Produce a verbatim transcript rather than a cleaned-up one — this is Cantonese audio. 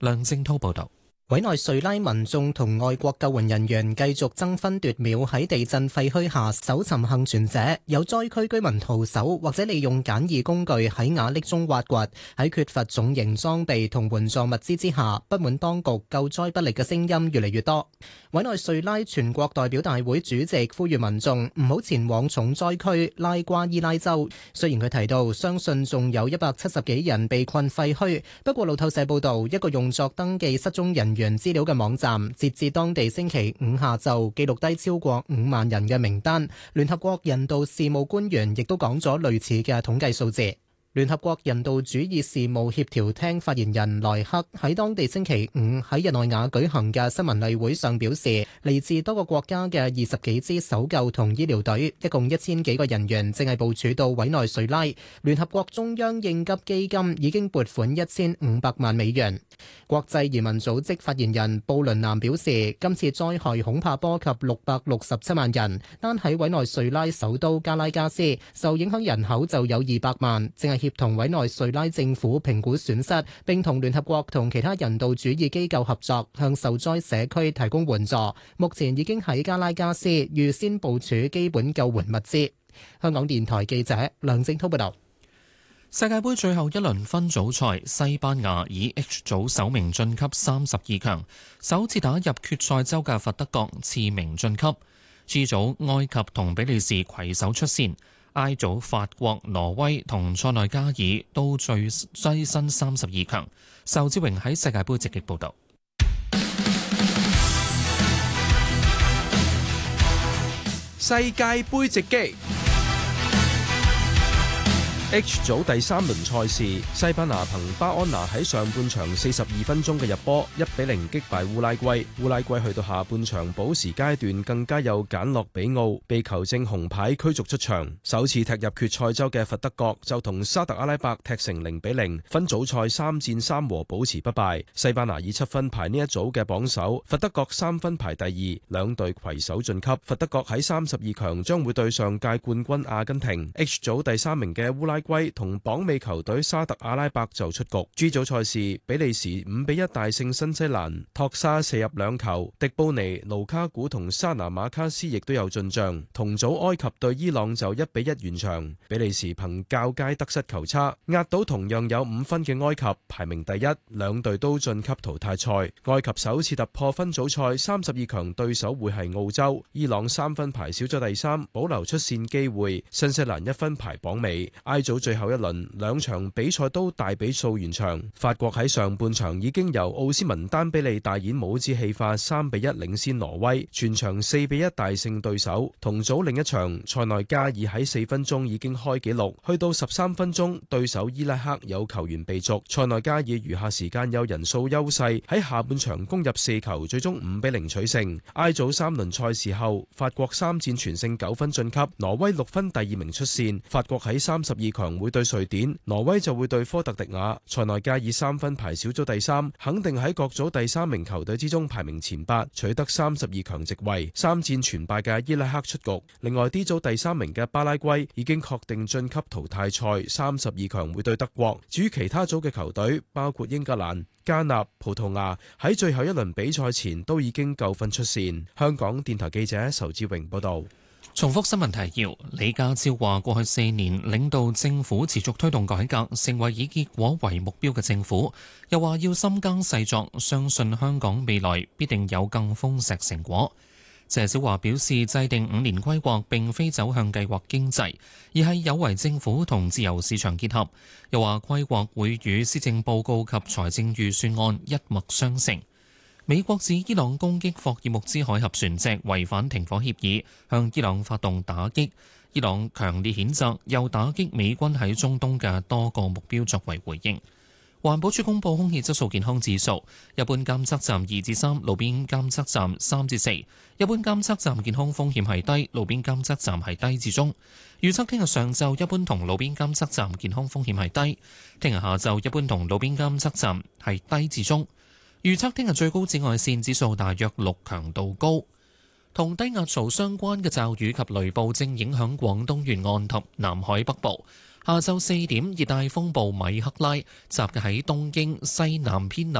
梁正滔報導。 委內瑞拉民眾同外國救援人員繼續爭分奪秒喺地震廢墟下搜尋幸存者，有災區居民徒手或者利用簡易工具喺瓦礫中挖掘。喺缺乏重型裝備同援助物資之下，不滿當局救災不力嘅聲音越嚟越多。委內瑞拉全國代表大會主席呼籲民眾唔好前往重災區拉瓜伊拉州。雖然佢提到相信仲有一百七十幾人被困廢墟，不過路透社報道，一個用作登記失蹤人員資料嘅網站，截至當地星期五下晝記錄低超過五萬人嘅名單。聯合國人道事務官員亦都講咗類似嘅統計數字。聯合國人道主義事務協調廳發言人萊克喺當地星期五喺日內瓦舉行嘅新聞例會上表示，嚟自多個國家嘅二十幾支搜救同醫療隊，一共一千幾個人員正係部署到委內瑞拉。聯合國中央應急基金已經撥款一千五百萬美元。國際移民組織發言人布倫南表示，今次災害恐怕波及六百六十七萬人，單喺委內瑞拉首都加拉加斯，受影響人口就有二百萬，正係協同委內瑞拉政府評估損失，並同聯合國同其他人道主義機構合作，向受災社區提供援助。目前已經喺加拉加斯預先部署基本救援物資。香港電台記者梁正滔報道。 世界盃最後一輪分組賽，西班牙以 H 組首名晉級三十二強，首次打入決賽周嘅佛得角次名晉級。G 組埃及同比利時攜手出線。I 組法國、挪威同塞內加爾都最躋身三十二強。仇志榮喺世界盃直擊報導。 世界盃直擊。H 組第三輪賽事，西班牙憑巴安拿喺上半場四十二分鐘嘅入波，一比零擊敗烏拉圭。烏拉圭去到下半場補時階段，更加有簡諾比奧被球證紅牌驅逐出場。首次踢入決賽周嘅佛得角就同沙特阿拉伯踢成零比零，分組賽三戰三和保持不敗。西班牙以七分排呢一組嘅榜首，佛得角三分排第二，兩隊攜手晉級。佛得角喺三十二強將會對上屆冠軍阿根廷。H 組第三名嘅烏拉圭同榜尾球隊沙特阿拉伯就出局。G 組賽事，比利時五比一大勝新西蘭，托沙射入兩球，迪布尼、盧卡古同沙拿馬卡斯亦都有進賬。同組埃及對伊朗就一比一完場，比利時憑較佳得失球差壓倒同樣有五分嘅埃及，排名第一，兩隊都晉級淘汰賽。埃及首次突破分組賽三十二強對手會係澳洲，伊朗三分排小組第三，保留出線機會，新西蘭一分排榜尾。I 組最後一輪兩場比賽都大比數完場，法國喺上半場已經由奧斯文丹比利大演帽子戲法，三比一領先挪威，全場四比一大勝對手。同組另一場，塞內加爾喺四分鐘已經開紀錄，去到十三分鐘，對手伊拉克有球員被逐，塞內加爾餘下時間有人數優勢，喺下半場攻入四球，最終五比零取勝。I 組三輪賽事後，法國三戰全勝九分晉級，挪威六分第二名出線。法國喺三十二強會對瑞典，挪威就會對科特迪瓦。塞內加爾三分排小組第三，肯定喺各組第三名球隊之中排名前八，取得三十二強席位。三戰全敗嘅伊拉克出局。另外 D 組第三名嘅巴拉圭已經確定晉級淘汰賽，三十二強會對德國。至於其他組嘅球隊，包括英格蘭、加納、葡萄牙，喺最後一輪比賽前都已經夠分出線。香港電台記者仇志榮報道。 重複新聞提要：李家超話，過去四年領導政府持續推動改革，成為以結果為目標嘅政府。又話要深耕細作，相信香港未來必定有更豐碩成果。謝小華表示，制定五年規劃並非走向計劃經濟，而係有為政府同自由市場結合。又話規劃會與施政報告及財政預算案一脈相承。美國指伊朗攻擊霍爾木茲海峽船隻違反停火協議，向伊朗發動打擊。伊朗強烈譴責，又打擊美軍喺中東嘅多個目標作為回應。環保署公布空氣質素健康指數，一般監測站二至三，路邊監測站三至四。一般監測站健康風險係低，路邊監測站係低至中。預測聽日上晝一般同路邊監測站健康風險係低，聽日下晝一般同路邊監測站係低至中。預測聽日最高紫外線指數大約六，強度高。同低壓槽相關嘅驟雨及雷暴正影響廣東沿岸及南海北部。下晝四點，熱帶風暴米克拉集結喺東京西南偏南